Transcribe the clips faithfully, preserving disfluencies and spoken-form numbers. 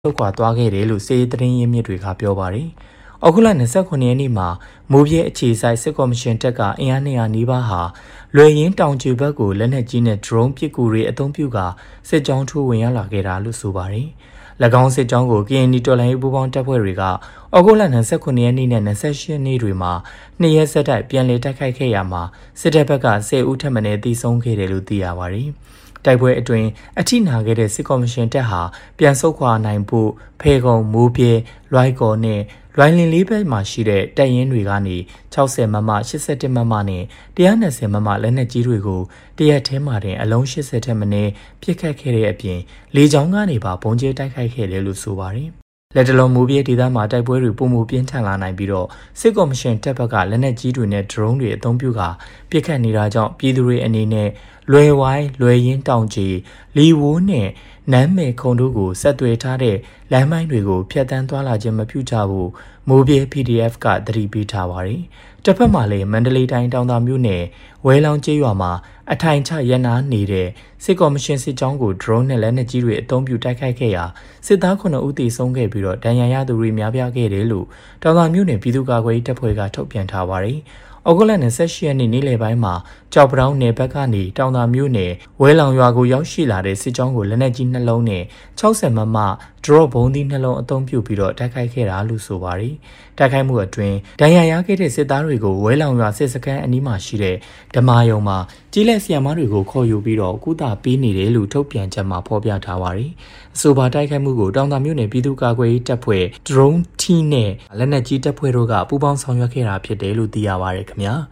ဆုတ်ခွာသွားခဲ့တယ်လို့စစ်ရေးသတင်းရင်းမြစ်တွေကပြောပါတယ်။အခုလ၂၉ရက်နေ့မှာမိုးပြဲအခြေစိုက်စစ်ကော်မရှင်တပ်ကအင်အား၂၀၀နီးပါးဟာလွယ်ရင်းတောင်ကျဘက်ကိုလက်နက်ကြီးနဲ့ drone ပစ်ကူတွေအသုံးပြုကာစစ်ကြောင်းထိုးဝင်ရောက်လာခဲ့တာလို့ဆိုပါတယ်။၎င်းစစ်ကြောင်းကို K N D တော်လှန်ရေးပူးပေါင်းတပ်ဖွဲ့တွေကဩဂုတ်လ၂၉ရက်နေ့နဲ့၂၈ရက်နေ့တွေမှာနှစ်ရက်ဆက်တိုက်ပြန်လည်တိုက်ခိုက်ခဲ့ရမှာစစ်တပ်ဘက်က၁၀ဦးထပ်မံတည်ဆုံခဲ့တယ်လို့သိရပါတယ်။တိုက်ပွဲအတွင်းအထိနာခဲ့တဲ့စစ်ကော်မရှင်တပ်ဟာပြန်ဆုတ်ခွာနိုင်ဖို့ဖေကုံမိုးပြဲလွိုက်ကော်နဲ့လွိုင်းလင်လေးဘက်မှာရှိတဲ့တပ်ရင်းတွေကနေ၆၀မမ၈၁မမနဲ့၁၂၀မမလက်နက်ကြီးတွေကိုတရက်ထဲမှာတင်အလုံး၈၀ထက်မနည်းပစ်ခတ်ခဲ့တဲ့အပြင်လေကြောင်းကနေပါပုံကျဲတိုက်ခိုက်ခဲ့တယ်လို့ဆိုပါတယ်။လက်တလုံးမိုးပြဲဒေသမှာတိုက်ပွဲတွေပုံမူပြင်းထန်လာနိုင်ပြီးတော့စစ်ကော်မရှင်တပ်ဘက်ကလက်နက်ကြီးတွေနဲ့ drone တွေအသုံးပြုကာပစ်ခတ်နေတာကြောင့်ပြည်သူတွေအနေနဲ့လွယ်ဝိုင်းလွယ်ရင်းတောင်ကြီးလီဝိုးနဲ့နမ်းမယ်ခုံတို့ကိုဆက်သွယ်ထားတဲ့လမ်းမိုင်းတွေကိုဖျက်ဆီးသွားလာခြင်းမပြုကြဘူးမိုးပြဲ P D F ကသတိပေးထားပါတယ်။တစ်ဖက်မှာလည်းမန္တလေးတိုင်းတောင်သာမြို့နယ်ဝဲလောင်ကျေးရွာမှာအထိုင်ချရန်နာနေတဲ့စစ်ကော်မရှင်စစ်ကြောင်းကို drone နဲ့လက်နက်ကြီးတွေအသုံးပြုတိုက်ခိုက်ခဲ့ရာစစ်သားခုနှစ်ဦးသေဆုံးခဲ့ပြီးတော့ဒဏ်ရာရသူတွေများပြားခဲ့တယ်လို့တောင်သာမြို့နယ်ပြည်သူ့ကာကွယ်ရေးတပ်ဖွဲ့ကထုတ်ပြန်ထားပါတယ်။ဩဂုတ်လ၂၈ရက်နေ့နေ့လယ်ပိုင်းမှာကြောက်ပတောင်းနယ်ဘက်ကနေတောင်သာမြို့နယ်ဝဲလောင်ရွာကိုရောက်ရှိလာတဲ့စစ်ကြောင်းကိုလက်နက်ကြီးနှလုံးနဲ့၆၀မမ drop ဘုံသီးနှလုံးအသုံးပြုပြီးတော့တိုက်ခိုက်ခဲ့တာလို့ဆိုပါတယ်။တိုက်ခိုက်မှုအတွင်းဒဏ်ရာရခဲ့တဲ့စစ်သားတွေကိုဝဲလောင်ရွာစစ်စခန်းအနီးမှာရှိတဲ့ဓမာယုံမှာကြီးလက်ဆီယမ်မတွေကိုခေါ်ယူပြီးတော့ကုသပေးနေတယ်လို့ထုတ်ပြန်ချက်မှာဖော်ပြထားပါတယ်။အဆိုပါတိုက်ခိုက်မှုကိုတောင်သာမြို့နယ်ပြည်သူ့ကာကွယ်ရေးတပ်ဖွဲ့ drone team နဲ့လက်နက်ကြီးတပ်ဖွဲ့တို့ကပူးပေါင်းဆောင်ရွက်ခဲ့တာဖြစ်တယ်လို့သိရပါတယ်ခင်ဗျာ။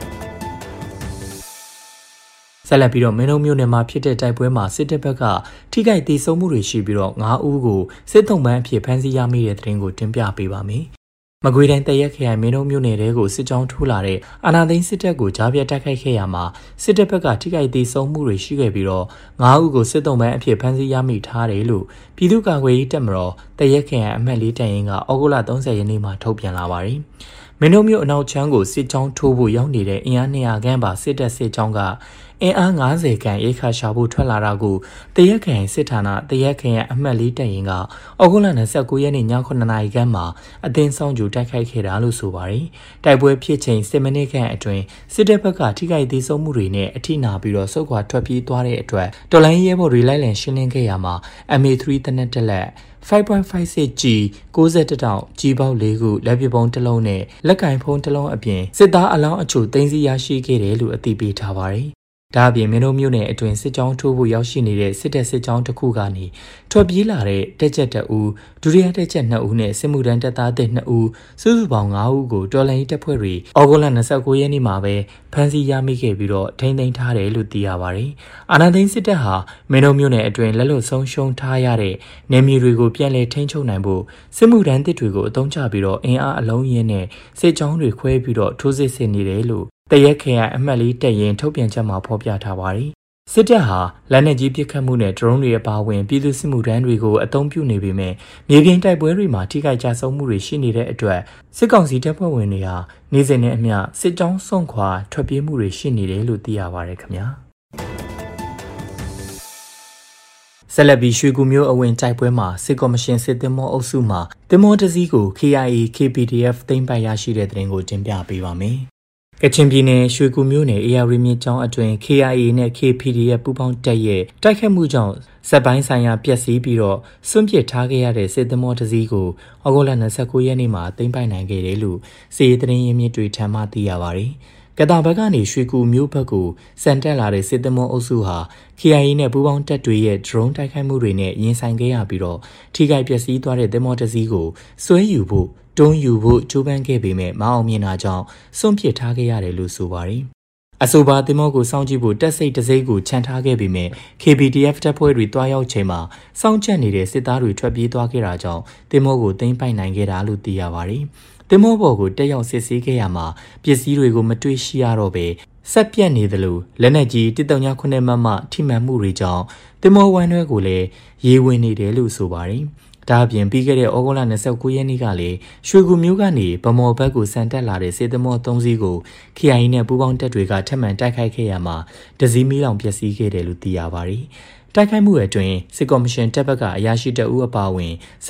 ဆက်လက်ပြီးတော့မင်းတို့မြို့နယ်မှာဖြစ်တဲ့တိုက်ပွဲမှာစစ်တပ်ဘက်ကထိခိုက်ဒေဆုံးမှုတွေရှိပြီးတော့၅ဦးကိုစစ်တုံးပန်းအဖြစ်ဖမ်းဆီးရမိတဲ့သတင်းကိုတင်ပြပေးပါမယ်။မကွေးတိုင်းတရက်ခရိုင်မင်းတို့မြို့နယ်တဲကိုစစ်ကြောင်းထိုးလာတဲ့အာဏာသိမ်းစစ်တပ်ကိုကြားပြတ်တိုက်ခိုက်ခဲ့ရမှာစစ်တပ်ဘက်ကထိခိုက်ဒေဆုံးမှုတွေရှိခဲ့ပြီးတော့၅ဦးကိုစစ်တုံးပန်းအဖြစ်ဖမ်းဆီးရမိထားတယ်လို့ပြည်သူ့ကာကွယ်ရေးတပ်မတော်တရက်ခရိုင်အမှတ်လေးတန်ရင်ကဩဂုတ်လ၃၀ရက်နေ့မှာထုတ်ပြန်လာပါတယ်။မင်းတို့မြို့အနောက်ချမ်းကိုစစ်ကြောင်းထိုးဖို့ရောက်နေတဲ့အင်အား၂၀၀ခန့်ပါစစ်တပ်စစ်ကြောင်းကအင်အား၅၀ခန့်ရိခါရှာဖို့ထွက်လာတာကိုတရက်ခရိုင်စစ်ဌာနတရက်ခရိုင်အမှတ်လေးတပ်ရင်ကဩဂုတ်လ၂၉ရက်နေ့ညခုနှစ်နာရီခန့်မှာအသင်းဆောင်ကြိုတိုက်ခိုက်ခဲ့တာလို့ဆိုပါတယ်။တိုက်ပွဲဖြစ်ချိန်၁၀မိနစ်ခန့်အတွင်းစစ်တပ်ဘက်ကထိခိုက်သေးဆုံးမှုတွေနဲ့အထိနာပြီးတော့ဆုတ်ခွာထွက်ပြေးသွားတဲ့အတွက်တော်လိုင်းရဲဘော်တွေလိုက်လံရှင်းလင်းခဲ့ရမှာ M A ၃ တနက်တက်လက်five point five six G ၉၁တောင်ကြီးပေါက်၄ခုလက်ပစ်ပုံးတစ်လုံးနဲ့လက်ကင်ဖုံးတစ်လုံးအပြင်စစ်သားအလောင်းအချို့သိမ်းဆည်းရရှိခဲ့တယ်လို့အသိပေးထားပါတယ်။ဒါအပြင်မင်းတို့မြို့နယ်အတွင်းစစ်ကြောင်းထိုးဖို့ရောက်ရှိနေတဲ့စစ်တပ်စစ်ကြောင်းတစ်ခုကနေထွက်ပြေးလာတဲ့တက်ချက်တအူဒုတိယတက်ချက်နှစ်ဦးနဲ့စစ်မှုထမ်းတပ်သားသစ်နှစ်ဦးစုစုပေါင်း၅ဦးကိုတော်လှန်ရေးတပ်ဖွဲ့တွေဩဂုတ်လ၂၉ရက်နေ့မှာပဲဖမ်းဆီးရမိခဲ့ပြီးတော့ထိန်းသိမ်းထားတယ်လို့သိရပါတယ်။အာဏာသိမ်းစစ်တပ်ဟာမင်းတို့မြို့နယ်အတွင်းလက်လွတ်ဆုံးရှုံးထားရတဲ့နယ်မြေတွေကိုပြန်လည်ထိန်းချုပ်နိုင်ဖို့စစ်မှုထမ်းသစ်တွေကိုအသုံးချပြီးတော့အင်အားအလုံးရင်းနဲ့စစ်ကြောင်းတွေခွဲပြီးတော့ထိုးစစ်ဆင်နေတယ်လို့တရက်ခရိုင်အမှတ်လေးတပ်ရင်ထုတ်ပြန်ချက်မှာဖော်ပြထားပါတယ်။စစ်တပ်ဟာလက်နက်ကြီးပစ်ခတ်မှုနဲ့ drone တွေအပါအဝင်ပြည်သူ့စစ်မှုထမ်းတွေကိုအသုံးပြုနေပေမဲ့မြေပြင်တိုက်ပွဲတွေမှာထိခိုက်ကြဆုံးမှုတွေရှိနေတဲ့အတွက်စစ်ကောင်စီတပ်ဖွဲ့ဝင်တွေဟာနေ့စဉ်နဲ့အမျှစစ်ကြောင်းစွန့်ခွာထွက်ပြေးမှုတွေရှိနေတယ်လို့သိရပါတယ်ခင်ဗျာ။ဆက်လက်ပြီးရွှေကူမျိုးအဝင်တိုက်ပွဲမှာစစ်ကော်မရှင်စစ်သင်္ဘောအုပ်စုမှသင်္ဘောတစ်စီးကို K I A K P D F သိမ်းပိုက်ရရှိတဲ့တဲ့တင်ကိုတင်ပြပေးပါမယ်။ကချင်ပြည်နယ်ရွှေကူမြို့နယ်အေယာရီမြစ်ကျောင်းအတွင်း K I A နဲ့ K P D F ပူးပေါင်းတပ်ရဲ့တိုက်ခတ်မှုကြောင့်စက်ပိုင်းဆိုင်ရာပျက်စီးပြီးတော့စွန့်ပစ်ထားခဲ့ရတဲ့စစ်သင်္ဘောတစ်စီးကိုဩဂုတ်လ၂၉ရက်နေ့မှာသိမ်းပိုက်နိုင်ခဲ့တယ်လို့စစ်ရေးသတင်းရင်းမြစ်တွေထံမှသိရပါတယ်။ကတာဘက်ကနေရွှေကူမြို့ဘက်ကိုစံတက်လာတဲ့စစ်သင်္ဘောအုပ်စုဟာ K I A နဲ့ပူးပေါင်းတပ်တွေရဲ့ drone တိုက်ခိုက်မှုတွေနဲ့ရင်ဆိုင်ခဲ့ရပြီးတော့ထိခိုက်ပျက်စီးသွားတဲ့သင်္ဘောတစ်စီးကိုဆွဲယူဖို့တွန်းယူဖို့ကြိုးပမ်းခဲ့ပေမဲ့မအောင်မြင်တာကြောင့်စွန့်ပစ်ထားခဲ့ရတယ်လို့ဆိုပါတယ်။အဆိုပါသင်္ဘောကိုစောင့်ကြည့်ဖို့တပ်စိတ်တစိမ့်ကိုခြံထားခဲ့ပေမဲ့ K P D F တပ်ဖွဲ့တွေတွားရောက်ချိန်မှာစောင့်ကြပ်နေတဲ့စစ်သားတွေထွက်ပြေးသွားခဲ့တာကြောင့်သင်္ဘောကိုသိမ်းပိုက်နိုင်ခဲ့တာလို့သိရပါတယ်။သင်္ဘောပေါ်ကိုတက်ရောက်စစ်ဆေးခဲ့ရမှာပစ္စည်းတွေကိုမတွေ့ရှိရတော့ပဲဆက်ပြတ်နေသလိုလက်နက်ကြီးတစ်တုံညခုနှစ်မမထိမှန်မှုတွေကြောင့်သင်္ဘောဝမ်းတွဲကိုလည်းရေဝင်နေတယ်လို့ဆိုပါတယ်။ဒါအပြင်ပြီးခဲ့တဲ့ဩဂုတ်လ၂၉ရက်နေ့ကလည်းရွှေကူမျိုးကနေဗမော်ဘက်ကိုစံတက်လာတဲ့စစ်သင်္ဘော၃စီးကို K I A နဲ့ပူးပေါင်းတပ်တွေကထပ်မံတိုက်ခိုက်ခဲ့ရမှာတစည်းမီးလောင်ပျက်စီးခဲ့တယ်လို့သိရပါတယ်။တိုက်ခိုက်မှုအတွင်းစစ်ကော်မရှင်တပ်ဘက်ကအရာရှိတအုပ်အပါအဝင်